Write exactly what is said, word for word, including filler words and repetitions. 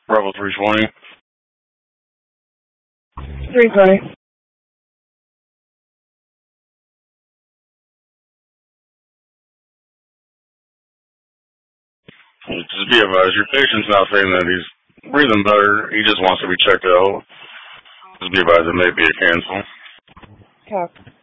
Bravo three twenty. three twenty. Just be advised, your patient's not saying that he's breathing better. He just wants to be checked out. Just be advised, it may be a cancel. Okay.